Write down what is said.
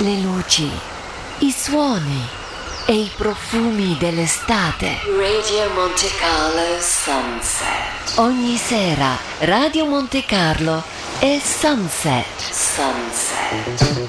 le luci, i suoni e i profumi dell'estate. Radio Monte Carlo Sunset. Ogni sera Radio Monte Carlo e Sunset. Sunset.